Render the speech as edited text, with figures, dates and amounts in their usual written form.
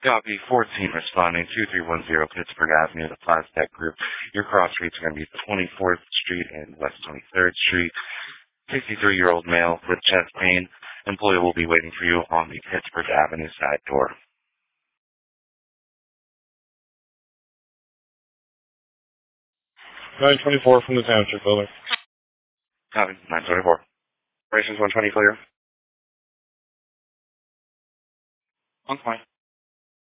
Copy 14 responding 2310 Pittsburgh Avenue, the Plaza Tech Group. Your cross streets are going to be 24th Street and West 23rd Street. 63-year-old male with chest pain. Employee will be waiting for you on the Pittsburgh Avenue side door. 924 from the Township Building. Copy 924. Operations 120 clear. On point.